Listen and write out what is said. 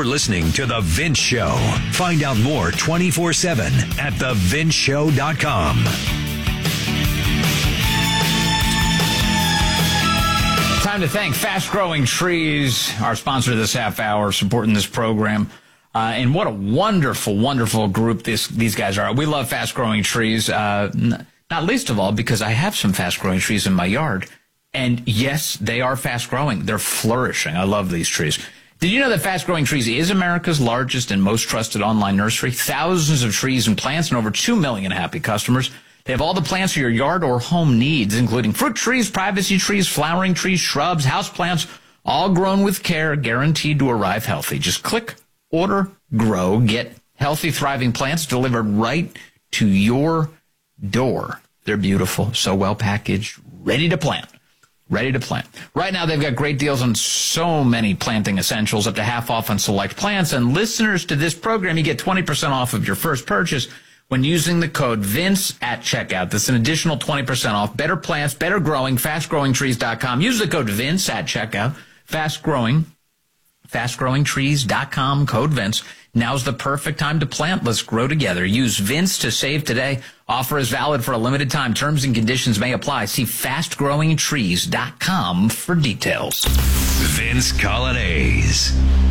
You're listening to The Vince Show. Find out more 24/7 at thevinceshow.com. Time to thank Fast Growing Trees, our sponsor this half hour, supporting this program. And what a wonderful, wonderful group these guys are. We love Fast Growing Trees, not least of all because I have some fast growing trees in my yard. And yes, they are fast growing. They're flourishing. I love these trees. Did you know that Fast Growing Trees is America's largest and most trusted online nursery? Thousands of trees and plants and over 2 million happy customers. They have all the plants your yard or home needs, including fruit trees, privacy trees, flowering trees, shrubs, house plants, all grown with care, guaranteed to arrive healthy. Just click, order, grow, get healthy, thriving plants delivered right to your door. They're beautiful, so well packaged, ready to plant. Ready to plant. Right now, they've got great deals on so many planting essentials, up to half off on select plants. And listeners to this program, you get 20% off of your first purchase when using the code VINCE at checkout. That's an additional 20% off. Better plants, better growing, fastgrowingtrees.com. Use the code VINCE at checkout. Fastgrowingtrees.com, code VINCE. Now's the perfect time to plant. Let's grow together. Use Vince to save today. Offer is valid for a limited time. Terms and conditions may apply. See fastgrowingtrees.com for details. Vince Coglianese.